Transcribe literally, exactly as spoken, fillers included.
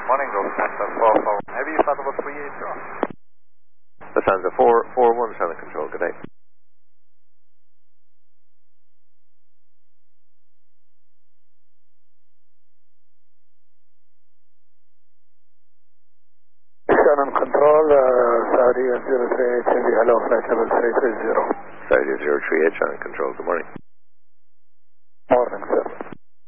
Morning, Lufthansa four four one. Heavy, possible three eight zero. Lufthansa four four one, Channel Control, good day. Channel Control, uh, Saudi zero three eight, Heavy, hello, flight level three three zero. Saudi zero three eight, Channel Control, good morning. Morning, sir.